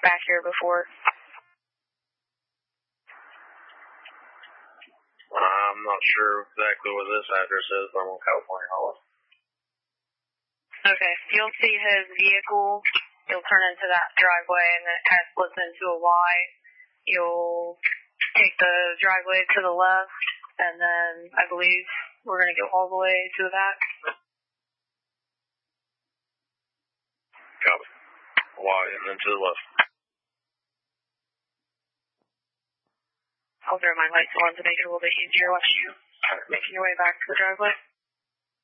back here before. I'm not sure exactly where this address is, but I'm on California Hollow. Okay, you'll see his vehicle. You'll turn into that driveway, and then it kind of splits into a Y. You'll take the driveway to the left, and then I believe we're going to go all the way to the back. Copy. Y and then to the left. I'll throw my lights on to make it a little bit easier once you start making your way back to the driveway.